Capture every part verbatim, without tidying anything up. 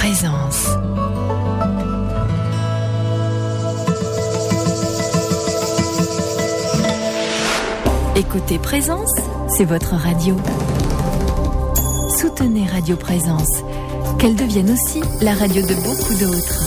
Présence. Écoutez Présence, c'est votre radio. Soutenez Radio Présence, qu'elle devienne aussi la radio de beaucoup d'autres.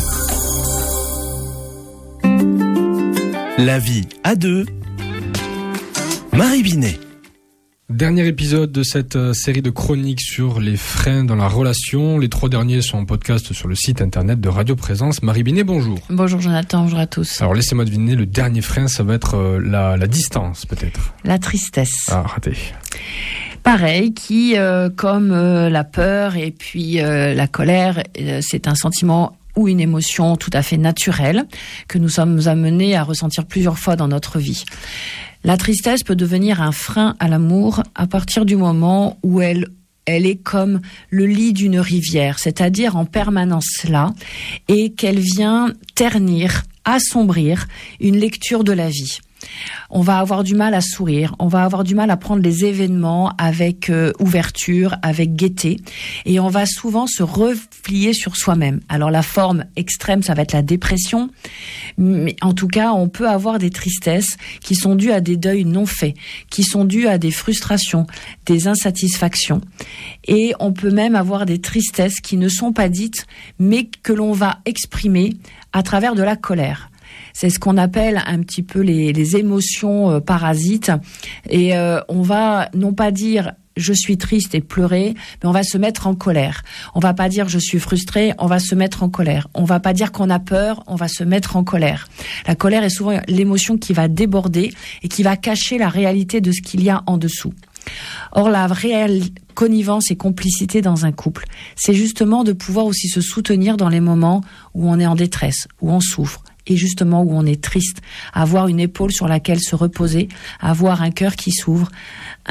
La vie à deux. Marie Binet. Dernier épisode de cette euh, série de chroniques sur les freins dans la relation. Les trois derniers sont en podcast sur le site internet de Radio Présence. Marie Binet, bonjour. Bonjour Jonathan, bonjour à tous. Alors laissez-moi deviner, le dernier frein, ça va être euh, la, la distance peut-être. La tristesse. Ah, raté. Pareil, qui, euh, comme euh, la peur et puis euh, la colère, euh, c'est un sentiment ou une émotion tout à fait naturelle que nous sommes amenés à ressentir plusieurs fois dans notre vie. La tristesse peut devenir un frein à l'amour à partir du moment où elle, elle est comme le lit d'une rivière, c'est-à-dire en permanence là, et qu'elle vient ternir, assombrir une lecture de la vie. On va avoir du mal à sourire, on va avoir du mal à prendre les événements avec euh, ouverture, avec gaieté, et on va souvent se replier sur soi-même. Alors la forme extrême, ça va être la dépression, mais en tout cas, on peut avoir des tristesses qui sont dues à des deuils non faits, qui sont dues à des frustrations, des insatisfactions, et on peut même avoir des tristesses qui ne sont pas dites, mais que l'on va exprimer à travers de la colère. C'est ce qu'on appelle un petit peu les, les émotions euh, parasites. Et euh, on va non pas dire « je suis triste » et pleurer, mais on va se mettre en colère. On va pas dire « je suis frustré », on va se mettre en colère. On va pas dire qu'on a peur, on va se mettre en colère. La colère est souvent l'émotion qui va déborder et qui va cacher la réalité de ce qu'il y a en dessous. Or, la réelle connivence et complicité dans un couple, c'est justement de pouvoir aussi se soutenir dans les moments où on est en détresse, où on souffre, et justement où on est triste, avoir une épaule sur laquelle se reposer, avoir un cœur qui s'ouvre,